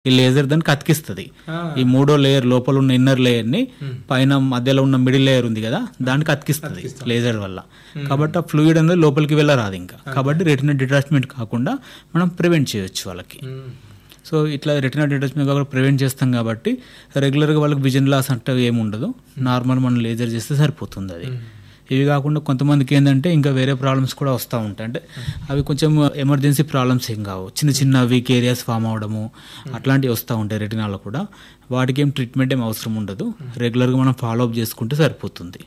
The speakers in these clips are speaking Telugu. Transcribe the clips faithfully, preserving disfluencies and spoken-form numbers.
ఈ లేజర్ దానికి అతికిస్తుంది. ఈ మూడో లేయర్ లోపల ఉన్న ఇన్నర్ లేయర్ ని పైన మధ్యలో ఉన్న మిడిల్ లేయర్ ఉంది కదా దానికి అతికిస్తుంది లేజర్ వల్ల. కాబట్టి ఆ ఫ్లూయిడ్ అనేది లోపలికి వెళ్ళరాదు ఇంకా. కాబట్టి రెటినా డిటాచ్మెంట్ కాకుండా మనం ప్రివెంట్ చేయొచ్చు వాళ్ళకి. సో ఇట్లా రెటినా డిటాచ్మెంట్ కాకుండా ప్రివెంట్ చేస్తాం కాబట్టి రెగ్యులర్గా వాళ్ళకి విజన్ లాస్ అంటే ఏమి ఉండదు. నార్మల్ మనం లేజర్ చేస్తే సరిపోతుంది అది. ఇవి కాకుండా కొంతమందికి ఏంటంటే ఇంకా వేరే ప్రాబ్లమ్స్ కూడా వస్తూ ఉంటాయి. అంటే అవి కొంచెం ఎమర్జెన్సీ ప్రాబ్లమ్స్ ఏం కావు, చిన్న చిన్న వీక్ ఏరియాస్ ఫామ్ అవడము అట్లాంటివి వస్తూ ఉంటాయి రెటినాలో కూడా. వాటికి ఏం ట్రీట్మెంట్ ఏం అవసరం ఉండదు, రెగ్యులర్గా మనం ఫాలో అప్ చేసుకుంటే సరిపోతుంది.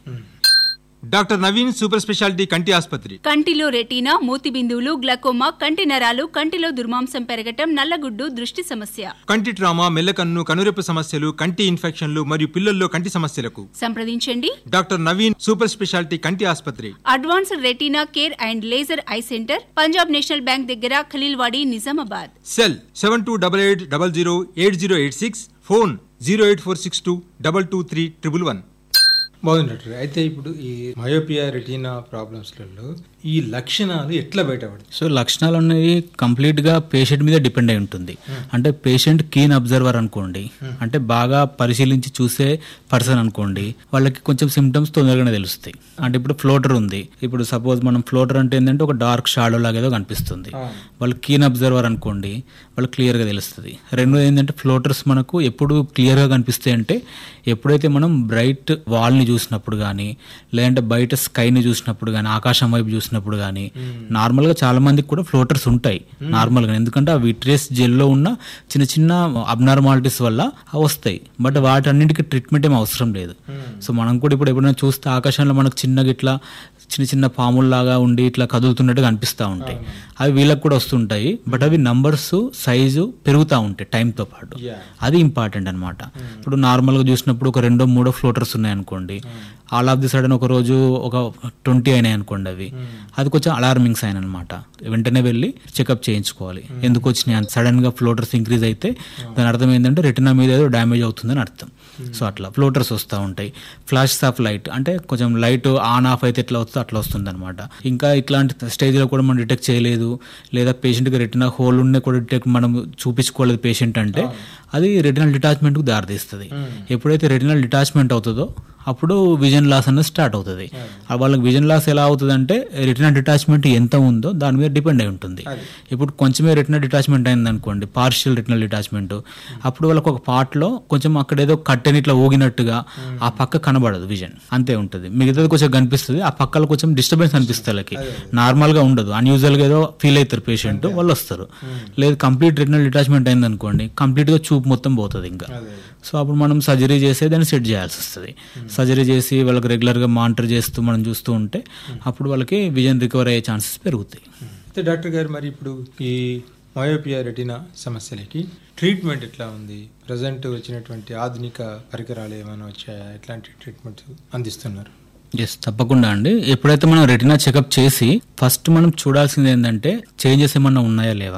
డాక్టర్ నవీన్ సూపర్ స్పెషాలిటీ కంటి ఆసుపత్రి. కంటిలో రెటీనా, మూతి బిందువులు, గ్లకోమా, కంటి నరాలు, కంటిలో దుర్మాంసం పెరగటం, నల్లగుడ్డు, దృష్టి సమస్య, కంటి ట్రామా, మెల్లకన్ను, కనురెప్పు సమస్యలు, కంటి ఇన్ఫెక్షన్లు మరియు పిల్లల్లో కంటి సమస్యలకు సంప్రదించండి డాక్టర్ నవీన్ సూపర్ స్పెషాలిటీ కంటి ఆసుపత్రి. Advanced retina care and laser eye centre, Punjab national bank దగ్గర, Khaleelwadi, Nizamabad. Cell seven two double eight double zero eight zero eight six, phone zero eight four six two double two three triple one. బాగుంది డాక్టర్. అయితే ఇప్పుడు ఈ మయోపియా రెటీనా ప్రాబ్లమ్స్లలో ఈ లక్షణాలు ఎట్లా బయటపడతాయి? సో లక్షణాలు అనేవి కంప్లీట్గా పేషెంట్ మీద డిపెండ్ అయి ఉంటుంది. అంటే పేషెంట్ కీన్ అబ్జర్వర్ అనుకోండి, అంటే బాగా పరిశీలించి చూసే పర్సన్ అనుకోండి, వాళ్ళకి కొంచెం సిమ్టమ్స్ తొందరగానే తెలుస్తాయి. అంటే ఇప్పుడు ఫ్లోటర్ ఉంది, ఇప్పుడు సపోజ్ మనం ఫ్లోటర్ అంటే ఏంటంటే ఒక డార్క్ షాడో లాగా ఏదో కనిపిస్తుంది. వాళ్ళు కీన్ అబ్జర్వర్ అనుకోండి, వాళ్ళకి క్లియర్గా తెలుస్తుంది. రెండోది ఏంటంటే ఫ్లోటర్స్ మనకు ఎప్పుడు క్లియర్గా కనిపిస్తాయి అంటే ఎప్పుడైతే మనం బ్రైట్ వాల్ని చూసినప్పుడు కానీ, లేదంటే బయట స్కైని చూసినప్పుడు కానీ, ఆకాశం వైపు చూసినప్పుడు కానీ. నార్మల్గా చాలా మందికి కూడా ఫ్లోటర్స్ ఉంటాయి నార్మల్గా, ఎందుకంటే ఆ విట్రియస్ జెల్లో ఉన్న చిన్న చిన్న అబ్నార్మాలిటీస్ వల్ల అవి వస్తాయి. బట్ వాటన్నింటికి ట్రీట్మెంట్ ఏం అవసరం లేదు. సో మనం కూడా ఇప్పుడు ఎప్పుడైనా చూస్తే ఆకాశంలో మనకు చిన్నగా ఇట్లా చిన్న చిన్న పాముల్లాగా ఉండి ఇట్లా కదులుతున్నట్టుగా అనిపిస్తూ ఉంటాయి. అవి వీళ్ళకి కూడా వస్తుంటాయి. బట్ అవి నంబర్స్ సైజు పెరుగుతూ ఉంటాయి టైంతో పాటు. అది ఇంపార్టెంట్ అనమాట. ఇప్పుడు నార్మల్గా చూసినప్పుడు ఒక రెండో మూడో ఫ్లోటర్స్ ఉన్నాయి అనుకోండి, ఆల్ ఆఫ్ ది సడన్ ఒక రోజు ఒక ట్వంటీ అయినాయి అనుకోండి, అవి అది కొంచెం అలార్మింగ్ సైన్ అనమాట. వెంటనే వెళ్ళి చెకప్ చేయించుకోవాలి ఎందుకు వచ్చినాయి. సడన్ గా ఫ్లోటర్స్ ఇంక్రీజ్ అయితే దాని అర్థం ఏంటంటే రెటినా మీద ఏదో డ్యామేజ్ అవుతుందని అర్థం. సో అట్లా ఫ్లోటర్స్ వస్తూ ఉంటాయి. ఫ్లాషెస్ ఆఫ్ లైట్ అంటే కొంచెం లైట్ ఆన్ ఆఫ్ అయితే ఎట్లా వస్తుందో అట్లా వస్తుంది అనమాట. ఇంకా ఇట్లాంటి స్టేజ్లో కూడా మనం డిటెక్ట్ చేయలేదు, లేదా పేషెంట్కి రెటినా హోల్ ఉన్న కూడా డిటెక్ట్ మనం చూపించుకోలేదు పేషెంట్ అంటే, అది రెటినల్ డిటాచ్మెంట్కు దారితీస్తుంది. ఎప్పుడైతే రెటినల్ డిటాచ్మెంట్ అవుతుందో అప్పుడు విజన్ లాస్ అనేది స్టార్ట్ అవుతుంది. వాళ్ళకి విజన్ లాస్ ఎలా అవుతుంది అంటే రెటినా డిటాచ్మెంట్ ఎంత ఉందో దాని మీద డిపెండ్ అయి ఉంటుంది. ఇప్పుడు కొంచెమే రెటినా డిటాచ్మెంట్ అయింది అనుకోండి, పార్షియల్ రెటినల్ డిటాచ్మెంట్, అప్పుడు వాళ్ళకి ఒక పార్ట్లో కొంచెం అక్కడ ఏదో కట్టెని ఇట్లా ఊగినట్టుగా ఆ పక్క కనబడదు విజన్, అంతే ఉంటుంది. మిగతాది కొంచెం కనిపిస్తుంది, ఆ పక్కలో కొంచెం డిస్టర్బెన్స్ అనిపిస్తుంది వాళ్ళకి, నార్మల్గా ఉండదు. అన్యూజువల్గా ఏదో ఫీల్ అవుతారు పేషెంట్, వాళ్ళు వస్తారు. లేదు కంప్లీట్ రెటినల్ డిటాచ్మెంట్ అయింది అనుకోండి, కంప్లీట్గా చూపు మొత్తం పోతుంది ఇంకా. సో అప్పుడు మనం సర్జరీ చేసే దాన్ని సెట్ చేయాల్సి వస్తుంది. సర్జరీ చేసి వాళ్ళకి రెగ్యులర్గా మానిటర్ చేస్తూ మనం చూస్తూ ఉంటే అప్పుడు వాళ్ళకి విజన్ రికవర్ అయ్యే ఛాన్సెస్ పెరుగుతాయి. అయితే డాక్టర్ గారు, మరి ఇప్పుడు ఈ మయోపియా రెటినా సమస్యలకి ట్రీట్మెంట్ ఎట్లా ఉంది? ప్రజెంట్ వచ్చినటువంటి ఆధునిక పరికరాలు ఏమైనా వచ్చాయా? ఎట్లాంటి ట్రీట్మెంట్ అందిస్తున్నారు? ఎస్, తప్పకుండా అండి. ఎప్పుడైతే మనం రెటినా చెకప్ చేసి ఫస్ట్ మనం చూడాల్సింది ఏంటంటే చేంజెస్ ఏమన్నా ఉన్నాయా లేవా.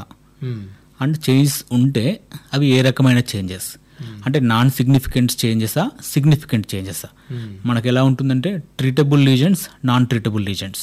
అండ్ చేంజెస్ ఉంటే అవి ఏ రకమైన చేంజెస్ అంటే నాన్ సిగ్నిఫికెంట్ చేంజెసా, సిగ్నిఫికెంట్ చేంజెసా. మనకు ఎలా ఉంటుందంటే treatable lesions, non treatable lesions.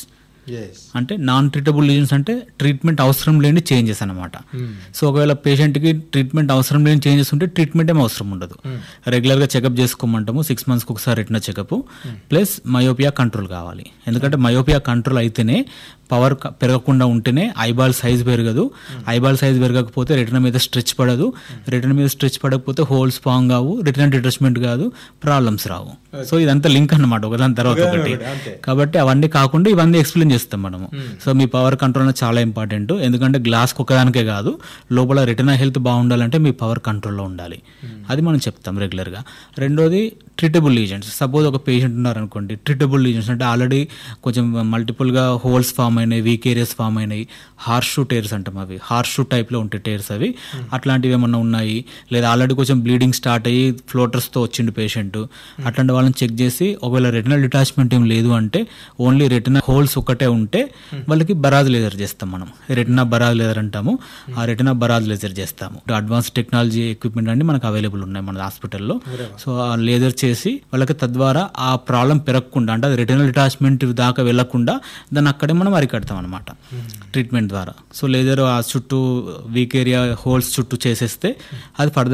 అంటే నాన్ ట్రీటబుల్ లీజన్స్ అంటే ట్రీట్మెంట్ అవసరం లేని చేంజెస్ అనమాట. సో ఒకవేళ పేషెంట్కి ట్రీట్మెంట్ అవసరం లేని చేంజెస్ ఉంటే ట్రీట్మెంట్ ఏం అవసరం ఉండదు. రెగ్యులర్గా చెకప్ చేసుకోమంటాము, సిక్స్ మంత్స్కి ఒకసారి retina checkup, plus myopia control కావాలి. ఎందుకంటే మయోపియా కంట్రోల్ అయితేనే, పవర్ పెరగకుండా ఉంటేనే ఐబాల్ సైజ్ పెరగదు. ఐబాల్ సైజ్ పెరగకపోతే రెటినా మీద స్ట్రెచ్ పడదు. రెటినా మీద స్ట్రెచ్ పడకపోతే హోల్స్ ఫామ్ కావు, రెటినా డిటాచ్మెంట్ కాదు, ప్రాబ్లమ్స్ రావు. సో ఇదంతా లింక్ అన్నమాట, ఒకదాని తర్వాత ఒకటి. కాబట్టి అవన్నీ కాకుండా ఇవన్నీ ఎక్స్ప్లెయిన్ చేస్తాం మనము. సో మీ పవర్ కంట్రోల్ అనేది చాలా ఇంపార్టెంట్. ఎందుకంటే గ్లాస్కి ఒకదానికే కాదు, లోపల రెటినా హెల్త్ బాగుండాలంటే మీ పవర్ కంట్రోల్లో ఉండాలి. అది మనం చెప్తాం రెగ్యులర్గా. రెండోది ట్రీటబుల్ లీజన్స్. సపోజ్ ఒక పేషెంట్ ఉన్నారనుకోండి, ట్రీటబుల్ లీజన్స్ అంటే ఆల్రెడీ కొంచెం మల్టిపుల్గా హోల్స్ ఫామ్ అయినాయి, వీక్ ఏరియాస్ ఫామ్ అయినాయి, హార్షూ టేర్స్ అంటాం, అవి హార్షూ టైప్లో ఉంటాయి టేర్స్ అవి, అట్లాంటివి ఏమన్నా ఉన్నాయి. లేదా ఆల్రెడీ కొంచెం బ్లీడింగ్ స్టార్ట్ అయ్యి ఫ్లోటర్స్తో వచ్చిండు పేషెంట్, అట్లాంటి వాళ్ళని చెక్ చేసి ఒకవేళ రెటినల్ డిటాచ్మెంట్ ఏం లేదు అంటే ఓన్లీ రెటినా హోల్స్ ఒకటే ఒక్కటే ఉంటే వాళ్ళకి బరాజ్ లేజర్ చేస్తాం మనం. రెటినా బరాజ్ లేజర్ అంటాము. ఆ రెటినా బరాజ్ లేజర్ చేస్తాము. అడ్వాన్స్ టెక్నాలజీ ఎక్విప్మెంట్ అన్ని మనకు అవైలబుల్ ఉన్నాయి మన హాస్పిటల్లో. సో ఆ లేజర్ చేసి వాళ్ళకి తద్వారా ఆ ప్రాబ్లం పెరగకుండా, అంటే అది రెటినల్ డిటాచ్మెంట్ దాకా వెళ్లకుండా దాన్ని అక్కడే మనం అరికడతాం అనమాట ట్రీట్మెంట్ ద్వారా. సో లేజర్ ఆ చుట్టూ వీక్ ఏరియా హోల్స్ చుట్టూ చేసేస్తే అది ఫర్దర్